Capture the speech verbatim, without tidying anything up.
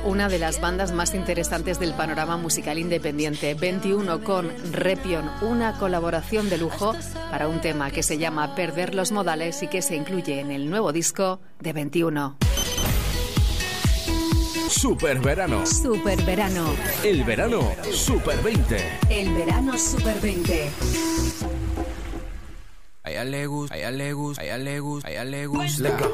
una de las bandas más interesantes del panorama musical independiente. veintiuno con Repion, una colaboración de lujo para un tema que se llama Perder los modales y que se incluye en el nuevo disco de veintiuno. Super verano. Super verano. El verano Super veinte. El verano Super veinte. A ella le gusta, a ella le gusta, a ella le gusta, a ella le gusta.